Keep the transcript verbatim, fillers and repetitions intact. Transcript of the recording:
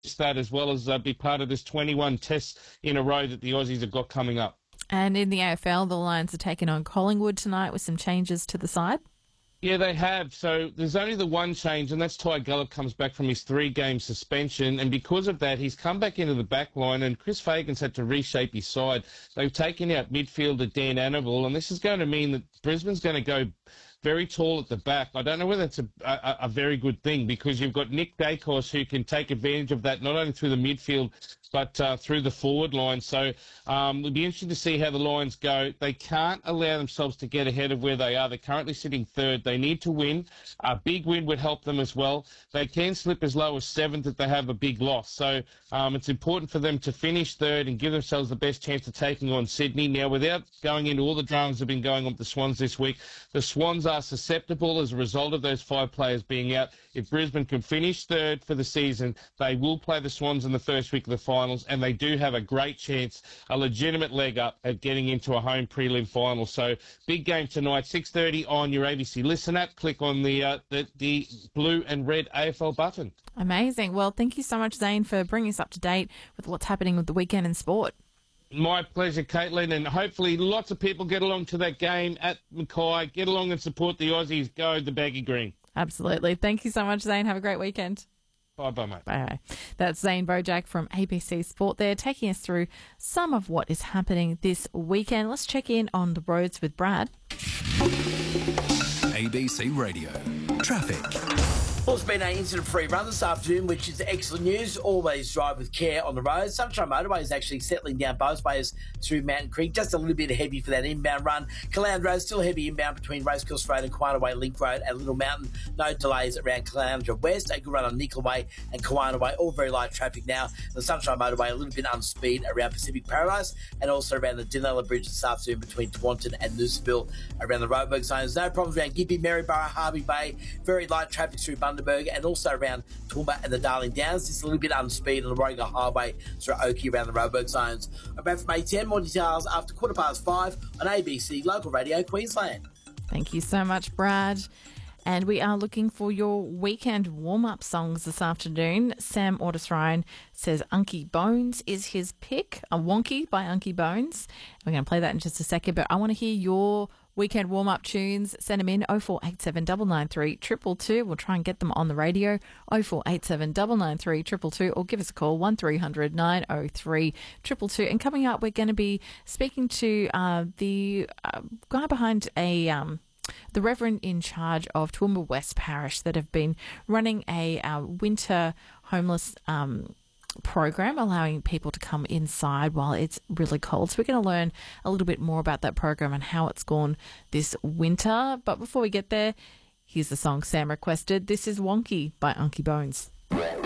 that as well as uh, be part of this twenty-one tests in a row that the Aussies have got coming up. And in the A F L, the Lions are taking on Collingwood tonight with some changes to the side. Yeah, they have. So there's only the one change, and that's Ty Gallup comes back from his three-game suspension. And because of that, he's come back into the back line, and Chris Fagan's had to reshape his side. They've taken out midfielder Dan Annable, and this is going to mean that Brisbane's going to go very tall at the back. I don't know whether that's a, a, a very good thing, because you've got Nick Dacos who can take advantage of that, not only through the midfield, but uh, through the forward line. So um, it'll be interesting to see how the Lions go. They can't allow themselves to get ahead of where they are. They're currently sitting third. They need to win. A big win would help them as well. They can slip as low as seventh if they have a big loss. So um, it's important for them to finish third and give themselves the best chance of taking on Sydney. Now, without going into all the dramas that have been going on with the Swans this week, the Swans are susceptible as a result of those five players being out. If Brisbane can finish third for the season, they will play the Swans in the first week of the final. And they do have a great chance, a legitimate leg up at getting into a home prelim final. So big game tonight, six thirty on your A B C Listen app. Click on the, uh, the the blue and red A F L button. Amazing. Well, thank you so much, Zane, for bringing us up to date with what's happening with the weekend in sport. My pleasure, Caitlin, and hopefully lots of people get along to that game at Mackay. Get along and support the Aussies. Go the baggy green. Absolutely. Thank you so much, Zane. Have a great weekend. Bye-bye, mate. Bye. That's Zane Bojack from A B C Sport there, taking us through some of what is happening this weekend. Let's check in on the roads with Brad. A B C Radio. Traffic. Well, it's been an incident-free run this afternoon, which is excellent news. Always drive with care on the road. Sunshine Motorway is actually settling down both ways through Mountain Creek. Just a little bit heavy for that inbound run. Caloundra still heavy inbound between Racecourse Road and Kiwana Way Link Road at Little Mountain. No delays around Caloundra West. A good run on Nickel Way and Kiwana Way. All very light traffic now. The Sunshine Motorway a little bit on speed around Pacific Paradise and also around the Dinella Bridge this afternoon between Tawantin and Noosaville around the Roebuck zone. There's no problems around Gympie, Maryborough, Harvey Bay. Very light traffic through Bundaberg and also around Toowoomba and the Darling Downs. Just a little bit on speed on the Warringah Highway through Oakey around the Roebuck zones. I'm back from A T M. More details after quarter past five on A B C Local Radio Queensland. Thank you so much, Brad. And we are looking for your weekend warm-up songs this afternoon. Sam Ortis Ryan says Unky Bones is his pick. A Wonky by Unky Bones. We're going to play that in just a second, but I want to hear your weekend warm-up tunes. Send them in oh four eight seven, nine nine three, two two two. We'll try and get them on the radio. oh four eight seven, nine nine three, two two two, or give us a call, one three hundred, nine oh three, two two two. And coming up, we're going to be speaking to uh, the uh, guy behind a... Um, the Reverend in charge of Toowoomba West Parish that have been running a uh, winter homeless um, program, allowing people to come inside while it's really cold. So we're going to learn a little bit more about that program and how it's gone this winter. But before we get there, here's the song Sam requested. This is Wonky by Unky Bones.